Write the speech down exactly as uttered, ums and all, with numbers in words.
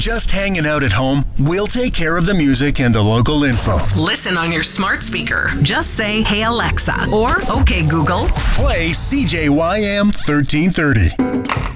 Just hanging out at home? We'll take care of the music and the local info. Listen on your smart speaker. Just say, "Hey Alexa," or "Okay Google." Play C J Y M thirteen thirty.